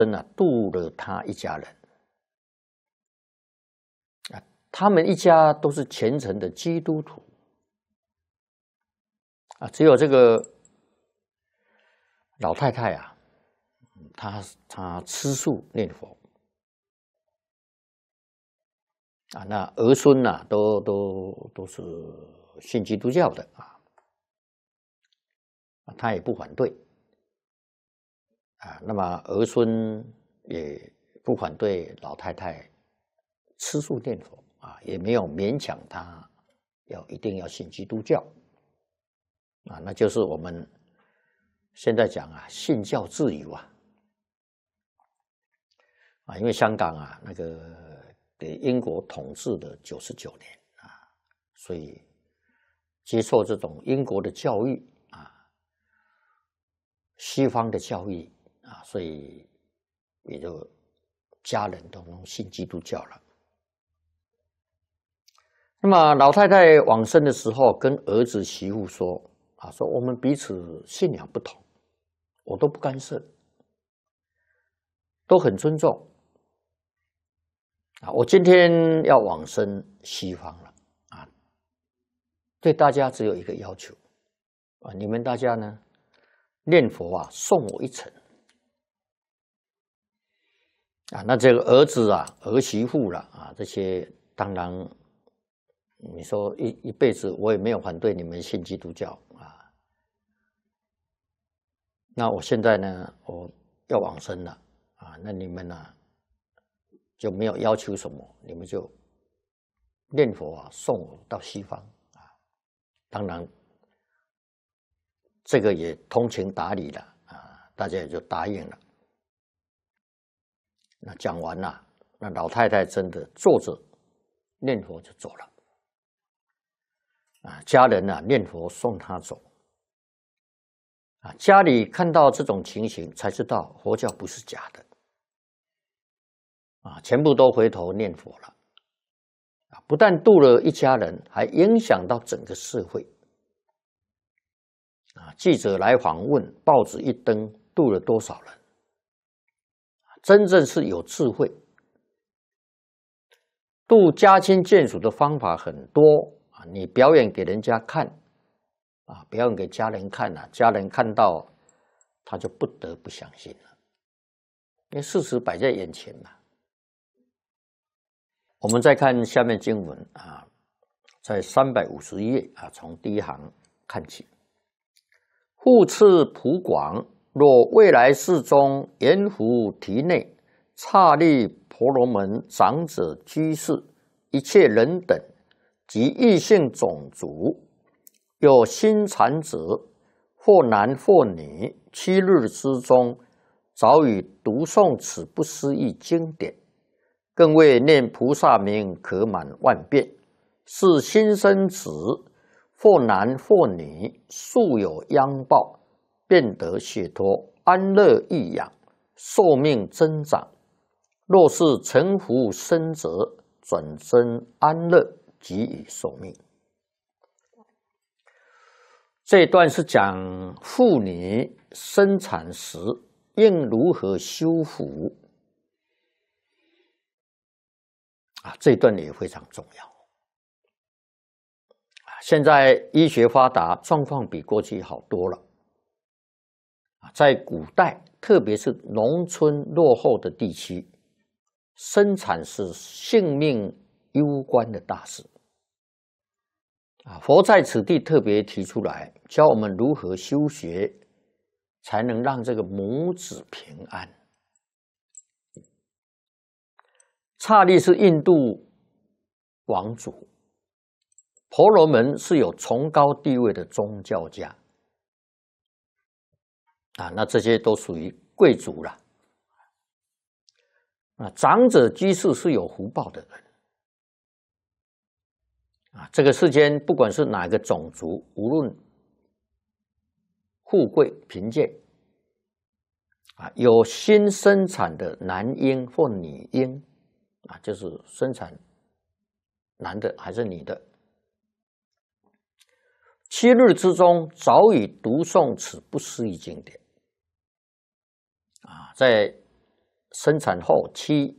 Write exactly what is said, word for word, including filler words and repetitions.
真啊渡了他一家人啊，他们一家都是虔诚的基督徒啊，只有这个老太太啊，她她吃素念佛啊，那儿孙呐、啊、都都都是信基督教的啊，她也不反对啊，那么儿孙也不反对老太太吃素念佛啊，也没有勉强她要一定要信基督教啊，那就是我们现在讲啊，信教自由啊，啊，因为香港啊那个给英国统治的九十九年啊，所以接受这种英国的教育啊，西方的教育啊，所以也就家人都能信基督教了。那么老太太往生的时候，跟儿子媳妇说啊，说我们彼此信仰不同，我都不干涉，都很尊重啊。我今天要往生西方了啊，对大家只有一个要求啊，你们大家呢念佛啊，送我一程啊。那这个儿子啊、儿媳妇了啊，这些当然，你说一一辈子我也没有反对你们信基督教啊。那我现在呢，我要往生了啊，那你们呢就没有要求什么，你们就念佛啊，送我到西方啊。当然，这个也通情达理了啊，大家也就答应了。那讲完了，那老太太真的坐着念佛就走了啊，家人啊念佛送她走啊，家里看到这种情形，才知道佛教不是假的啊，全部都回头念佛了啊，不但度了一家人，还影响到整个社会啊。记者来访问，报纸一登，度了多少人？真正是有智慧，度家亲眷属的方法很多啊，你表演给人家看啊，表演给家人看啊，家人看到他就不得不相信了，因为事实摆在眼前嘛。我们再看下面经文啊，在三百五十一页啊，从第一行看起。复次普广，若未来世中阎浮提内刹利婆罗门长者居士一切人等及异性种族，有心禅者，或男或女，七日之中早已读诵此不思议经典，更为念菩萨名可满万遍，是心生子，或男或女，素有殃报，便得解脱，安乐益养，寿命增长。若是成福生者，转增安乐，给予寿命。这一段是讲妇女生产时应如何修福啊，这一段也非常重要。现在医学发达，状况比过去好多了。在古代，特别是农村落后的地区，生产是性命攸关的大事。啊，佛在此地特别提出来，教我们如何修学，才能让这个母子平安。刹利是印度王族，婆罗门是有崇高地位的宗教家啊，那这些都属于贵族了。啊，长者居士是有福报的人啊。这个世间不管是哪个种族，无论富贵贫贱啊，有心生产的男婴或女婴啊，就是生产男的还是女的，七日之中早已读诵此不思议经典啊，在生产后七